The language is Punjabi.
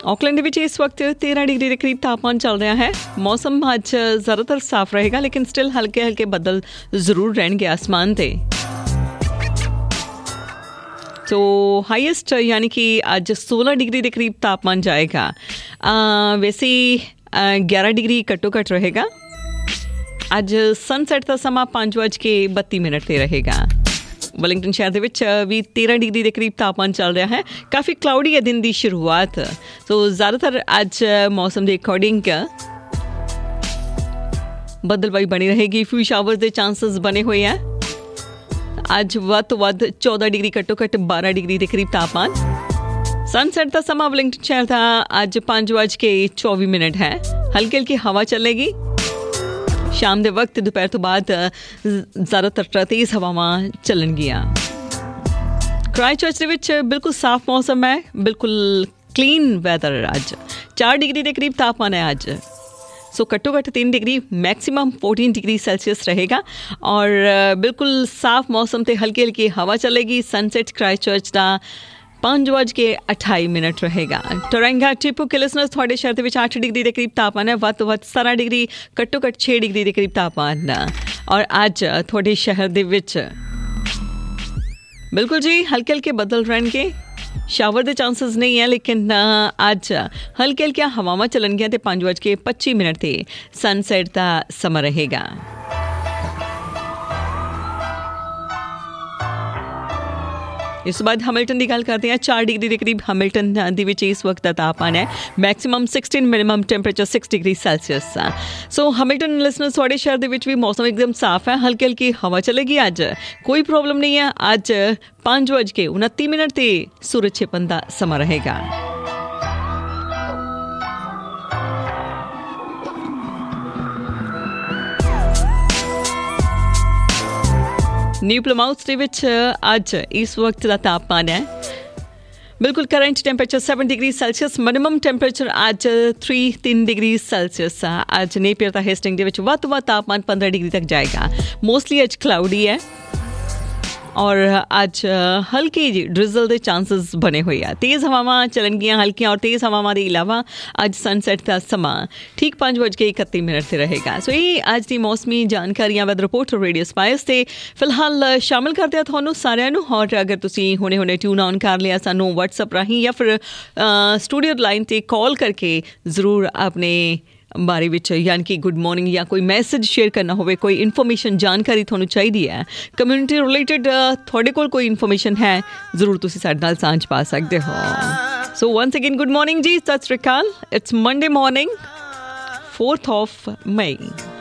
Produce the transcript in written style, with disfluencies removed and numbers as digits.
ऑकलैंड ਵਿੱਚ ਇਸ ਵਕਤ 13 ਡਿਗਰੀ ਦੇ ਕਰੀਬ ਤਾਪਮਾਨ ਚੱਲ ਰਿਹਾ ਹੈ। ਮੌਸਮ ਅੱਜ ਜ਼ਿਆਦਾਤਰ ਸਾਫ਼ ਰਹੇਗਾ, ਲੇਕਿਨ ਸਟਿਲ ਹਲਕੇ ਹਲਕੇ ਬੱਦਲ ਜ਼ਰੂਰ ਰਹਿਣਗੇ ਆਸਮਾਨ ਤੇ। ਸੋ ਹਾਈਐਸਟ यानी कि ਅੱਜ 16 ਡਿਗਰੀ ਦੇ ਕਰੀਬ ਤਾਪਮਾਨ ਜਾਏਗਾ। ਵੈਸੇ 11 ਡਿਗਰੀ ਘੱਟੋ ਘੱਟ ਰਹੇਗਾ। ਅੱਜ ਸਨਸੈਟ ਦਾ ਸਮਾਂ 5:32 ਤੇ ਰਹੇਗਾ। ਵੈਲਿੰਗਟਨ ਸ਼ਹਿਰ ਦੇ ਵਿੱਚ ਵੀ 13 ਡਿਗਰੀ ਦੇ ਕਰੀਬ ਤਾਪਮਾਨ ਚੱਲ ਰਿਹਾ ਹੈ। ਕਾਫੀ ਕਲਾਉਡੀ ਹੈ ਦਿਨ ਦੀ ਸ਼ੁਰੂਆਤ। ਸੋ ਜ਼ਿਆਦਾਤਰ ਅੱਜ ਮੌਸਮ ਦੇ ਅਕੋਰਡਿੰਗ ਬੱਦਲਬਾਈ ਬਣੀ ਰਹੇਗੀ। ਫਿਊ ਸ਼ਾਵਰਸ ਦੇ ਚਾਂਸਸ ਬਣੇ ਹੋਏ ਹੈ। ਅੱਜ ਵੱਧ ਤੋਂ ਵੱਧ 14 ਡਿਗਰੀ ਘੱਟੋ ਘੱਟ 12 ਡਿਗਰੀ ਦੇ ਕਰੀਬ ਤਾਪਮਾਨ। ਸਨਸੈਟ ਦਾ ਸਮਾਂ ਵੈਲਿੰਗਟਨ ਸ਼ਹਿਰ ਦਾ ਅੱਜ 5:24 ਹੈ। ਹਲਕੀ ਹਲਕੀ ਹਵਾ ਚੱਲੇਗੀ। ਸ਼ਾਮ ਦੇ ਵਕਤ ਦੁਪਹਿਰ ਤੋਂ ਬਾਅਦ ਜ਼ਿਆਦਾਤਰ ਤੇਜ਼ ਹਵਾਵਾਂ ਚੱਲਣਗੀਆਂ। ਕ੍ਰਾਈਸਟਚਰਚ ਦੇ ਵਿੱਚ ਬਿਲਕੁਲ ਸਾਫ਼ ਮੌਸਮ ਹੈ, ਬਿਲਕੁਲ ਕਲੀਨ ਵੈਦਰ। ਅੱਜ 4 ਡਿਗਰੀ ਦੇ ਕਰੀਬ ਤਾਪਮਾਨ ਹੈ ਅੱਜ। ਸੋ ਘੱਟੋ ਘੱਟ 3 ਡਿਗਰੀ, ਮੈਕਸੀਮਮ 14 ਡਿਗਰੀ ਸੈਲਸੀਅਸ ਰਹੇਗਾ ਔਰ ਬਿਲਕੁਲ ਸਾਫ਼ ਮੌਸਮ ਤੇ ਹਲਕੀ ਹਲਕੀ ਹਵਾ ਚੱਲੇਗੀ। ਸਨਸੈਟ ਕ੍ਰਾਈਸਟਚਰਚ ਦਾ 5:28 ਰਹੇਗਾ। ਟੋਰੰਗਾ ਟਿਪੂ ਕੇ ਲਿਸਨਰਸ, ਤੁਹਾਡੇ ਸ਼ਹਿਰ ਦੇ ਵਿੱਚ 8 ਡਿਗਰੀ ਦੇ ਕਰੀਬ ਤਾਪਮਾਨ ਹੈ। ਵੱਧ ਤੋਂ ਵੱਧ 17 ਡਿਗਰੀ, ਘੱਟੋ ਘੱਟ 6 ਡਿਗਰੀ ਦੇ ਕਰੀਬ ਤਾਪਮਾਨ। ਔਰ ਅੱਜ ਤੁਹਾਡੇ ਸ਼ਹਿਰ ਦੇ ਵਿੱਚ ਬਿਲਕੁਲ ਜੀ ਹਲਕੇ ਹਲਕੇ ਬੱਦਲ ਰਹਿਣਗੇ। ਸ਼ਾਵਰ ਦੇ ਚਾਂਸਸ ਨਹੀਂ ਹੈ, ਲੇਕਿਨ ਅੱਜ ਹਲਕੇ ਹਲਕੀਆਂ ਹਵਾਵਾਂ ਚੱਲਣਗੀਆਂ ਤੇ 5:25 ਤੇ ਸਨਸੈਟ ਦਾ ਸਮਾਂ ਰਹੇਗਾ। ਇਸ ਤੋਂ ਬਾਅਦ ਹੈਮਿਲਟਨ ਦੀ ਗੱਲ ਕਰਦੇ ਹਾਂ। 4 ਡਿਗਰੀ ਦੇ ਕਰੀਬ ਹੈਮਿਲਟਨ ਦੇ ਵਿੱਚ ਇਸ ਵਕਤ ਦਾ ਤਾਪਮਾਨ ਹੈ। Maximum 16, minimum temperature 6 degree Celsius. ਸੋ ਹੈਮਿਲਟਨ ਲਿਸਨਰਸ, ਤੁਹਾਡੇ ਸ਼ਹਿਰ ਦੇ ਵਿੱਚ ਵੀ ਮੌਸਮ ਇੱਕਦਮ ਸਾਫ਼ ਹੈ। ਹਲਕੀ ਹਲਕੀ ਹਵਾ ਚੱਲੇਗੀ। ਅੱਜ ਕੋਈ ਪ੍ਰੋਬਲਮ ਨਹੀਂ ਹੈ। ਅੱਜ 5:29 ਤੇ ਸੂਰਜ ਛਿਪਣ ਦਾ ਸਮਾਂ ਰਹੇਗਾ। ਨਿਊ ਪਲਮਾਊਥ ਦੇ ਵਿੱਚ ਅੱਜ ਇਸ ਵਕਤ ਦਾ ਤਾਪਮਾਨ ਹੈ ਬਿਲਕੁਲ current temperature 7 degree Celsius. Minimum temperature ਅੱਜ 3 ਡਿਗਰੀ ਸੈਲਸੀਅਸ। ਅੱਜ ਨੇਪੀਅਰ ਦਾ ਹੇਸਟਿੰਗ ਦੇ ਵਿੱਚ ਵੱਧ ਤੋਂ ਵੱਧ ਤਾਪਮਾਨ 15 ਡਿਗਰੀ ਤੱਕ ਜਾਏਗਾ। ਮੋਸਟਲੀ ਅੱਜ ਕਲਾਉਡੀ ਹੈ ਔਰ ਅੱਜ ਹਲਕੀ ਜਿਹੀ ਡ੍ਰਿਜ਼ਲ ਦੇ ਚਾਂਸਸ ਬਣੇ ਹੋਏ ਆ। ਤੇਜ਼ ਹਵਾਵਾਂ ਚੱਲਣਗੀਆਂ, ਹਲਕੀਆਂ ਔਰ ਤੇਜ਼ ਹਵਾਵਾਂ ਦੇ ਇਲਾਵਾ ਅੱਜ ਸਨਸੈਟ ਦਾ ਸਮਾਂ ਠੀਕ 5:31 ਤੇ ਰਹੇਗਾ। ਸੋ ਇਹ ਅੱਜ ਦੀ ਮੌਸਮੀ ਜਾਣਕਾਰੀਆਂ ਵੈਦਰ ਰਿਪੋਰਟ ਰੇਡੀਓ ਸਪਾਈਸ ਤੇ ਫਿਲਹਾਲ ਸ਼ਾਮਿਲ ਕਰਦੇ ਹਾਂ ਤੁਹਾਨੂੰ ਸਾਰਿਆਂ ਨੂੰ। ਔਰ ਅਗਰ ਤੁਸੀਂ ਹੁਣੇ ਟਿਊਨ ਆਨ ਕਰ ਲਿਆ ਸਾਨੂੰ WhatsApp ਰਾਹੀਂ ਜਾਂ ਫਿਰ ਸਟੂਡੀਓ ਲਾਈਨ 'ਤੇ ਕਾਲ ਕਰਕੇ ਜ਼ਰੂਰ ਆਪਣੇ ਬਾਰੇ ਵਿੱਚ ਯਾਨੀ ਕਿ ਗੁੱਡ ਮਾਰਨਿੰਗ ਜਾਂ ਕੋਈ ਮੈਸੇਜ ਸ਼ੇਅਰ ਕਰਨਾ ਹੋਵੇ, ਕੋਈ ਇਨਫੋਰਮੇਸ਼ਨ ਜਾਣਕਾਰੀ ਤੁਹਾਨੂੰ ਚਾਹੀਦੀ ਹੈ, ਕਮਿਊਨਿਟੀ ਰਿਲੇਟਡ ਤੁਹਾਡੇ ਕੋਲ ਕੋਈ ਇਨਫੋਰਮੇਸ਼ਨ ਹੈ, ਜ਼ਰੂਰ ਤੁਸੀਂ ਸਾਡੇ ਨਾਲ ਸਾਂਝ ਪਾ ਸਕਦੇ ਹੋ। ਸੋ ਵਨਸ ਅਗੇਨ ਗੁੱਡ ਮਾਰਨਿੰਗ ਜੀ, ਸਤਿ ਸ਼੍ਰੀ ਅਕਾਲ। It's Monday morning 4th of May।